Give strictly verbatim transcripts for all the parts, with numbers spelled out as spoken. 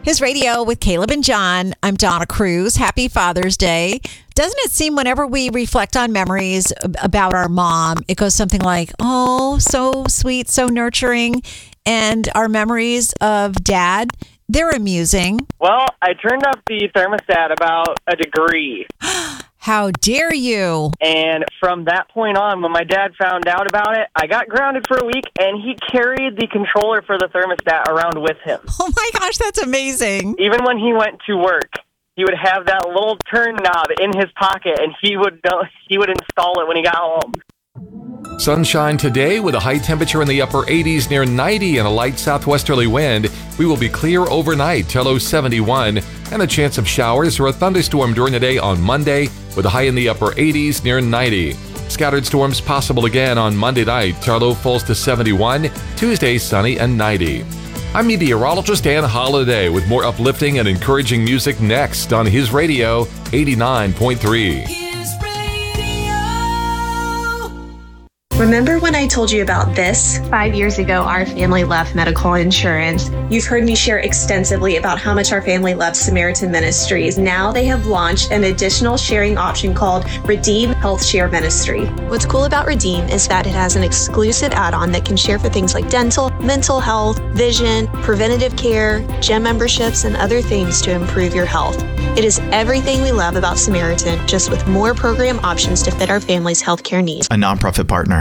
His Radio with Caleb and John. I'm Donna Cruz. Happy Father's Day. Doesn't it seem whenever we reflect on memories about our mom, it goes something like, oh, so sweet, so nurturing. And our memories of dad, they're amusing. Well, I turned up the thermostat about a degree. How dare you? And from that point on, when my dad found out about it, I got grounded for a week, and he carried the controller for the thermostat around with him. Oh my gosh, that's amazing. Even when he went to work, he would have that little turn knob in his pocket, and he would he would install it when he got home. Sunshine today with a high temperature in the upper eighties near ninety and a light southwesterly wind. We will be clear overnight till low seventy-one, and a chance of showers or a thunderstorm during the day on Monday with a high in the upper eighties near ninety. Scattered storms possible again on Monday night till low falls to seventy-one, Tuesday sunny and ninety. I'm meteorologist Dan Holliday with more uplifting and encouraging music next on His Radio eighty-nine point three. Remember when I told you about this? Five years ago, our family left medical insurance. You've heard me share extensively about how much our family loves Samaritan Ministries. Now they have launched an additional sharing option called Redeem Health Share Ministry. What's cool about Redeem is that it has an exclusive add-on that can share for things like dental, mental health, vision, preventative care, gym memberships, and other things to improve your health. It is everything we love about Samaritan, just with more program options to fit our family's healthcare needs. A nonprofit partner.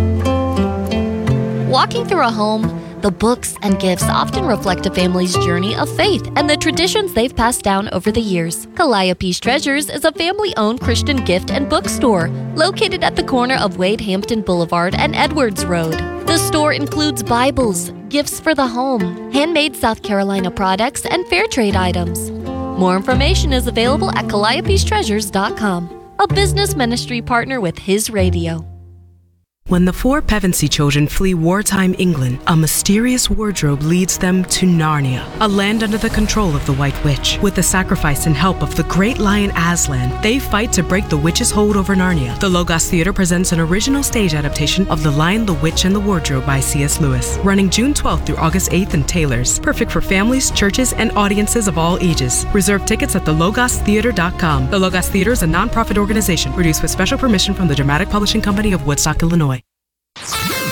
Walking through a home, the books and gifts often reflect a family's journey of faith and the traditions they've passed down over the years. Calliope's Treasures is a family-owned Christian gift and bookstore located at the corner of Wade Hampton Boulevard and Edwards Road. The store includes Bibles, gifts for the home, handmade South Carolina products, and fair trade items. More information is available at calliopes treasures dot com, a business ministry partner with His Radio. When the four Pevensey children flee wartime England, a mysterious wardrobe leads them to Narnia, a land under the control of the White Witch. With the sacrifice and help of the great lion Aslan, they fight to break the witch's hold over Narnia. The Logos Theater presents an original stage adaptation of The Lion, the Witch, and the Wardrobe by C S Lewis, running June twelfth through August eighth in Taylor's. Perfect for families, churches, and audiences of all ages. Reserve tickets at the logos theater dot com. The Logos Theater is a nonprofit organization produced with special permission from the Dramatic Publishing Company of Woodstock, Illinois.